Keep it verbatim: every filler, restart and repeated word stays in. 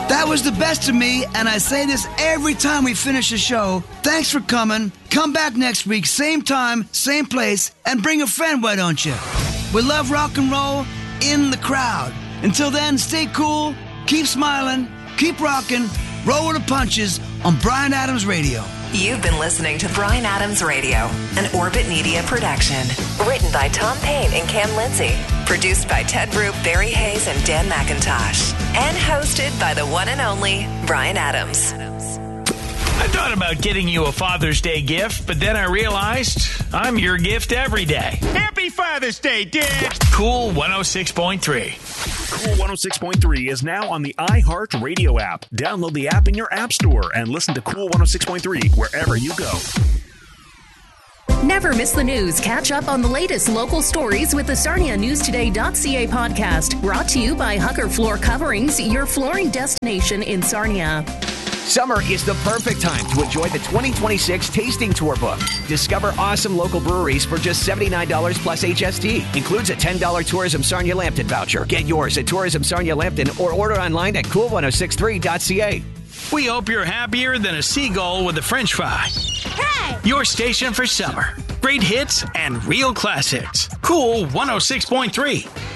That was the best of me, and I say this every time we finish a show. Thanks for coming. Come back next week, same time, same place, and bring a friend, why don't you? We love rock and roll in the crowd. Until then, stay cool, keep smiling, keep rocking, roll with the punches on Bryan Adams Radio. You've been listening to Bryan Adams Radio, an Orbit Media production. Written by Tom Payne and Cam Lindsay. Produced by Ted Roop, Barry Hayes, and Dan McIntosh. And hosted by the one and only Bryan Adams. I thought about getting you a Father's Day gift, but then I realized I'm your gift every day. Happy Father's Day, Dad! Cool one oh six point three. Cool one oh six point three is now on the iHeartRadio app. Download the app in your app store and listen to Cool one oh six point three wherever you go. Never miss the news. Catch up on the latest local stories with the Sarnia News Today dot C A podcast. Brought to you by Hucker Floor Coverings, your flooring destination in Sarnia. Summer is the perfect time to enjoy the twenty twenty-six Tasting Tour book. Discover awesome local breweries for just seventy-nine dollars plus H S T. Includes a ten dollars Tourism Sarnia Lambton voucher. Get yours at Tourism Sarnia Lambton or order online at cool one oh six three dot C A. We hope you're happier than a seagull with a french fry. Hey! Your station for summer. Great hits and real classics. Cool one oh six point three.